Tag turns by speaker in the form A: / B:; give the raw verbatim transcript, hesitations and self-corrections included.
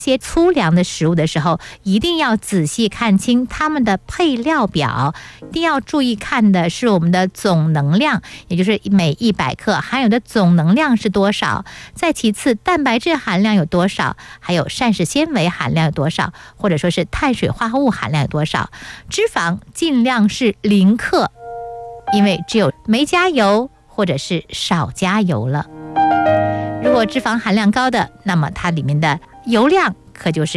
A: 些粗粮的食物的时候，一定要仔细看清它们的配料表，一定要注意看的是我们的总能量，也就是每一百克含有的总能量是多少。再其次，蛋白质含量有多少，还有膳食纤维含量有多少，或者说是碳水化合物含量有多少。脂肪尽量是零克，因为只有没加油或者是少加油了。如果脂肪含量高的，那么它里面的油量可就是